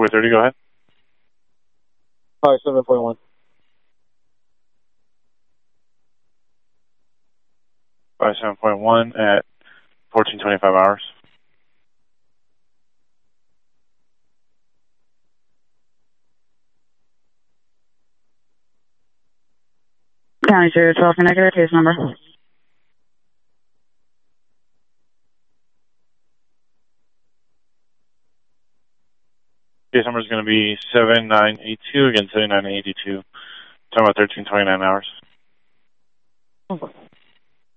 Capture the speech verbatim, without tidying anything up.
four thirty, go ahead. Alright, seven point one. five seven point one at fourteen twenty-five hours. County zero twelve for negative, case number. Case number is going to be seven nine eight two, again seven nine eight two. Talking about thirteen twenty-nine hours. Okay.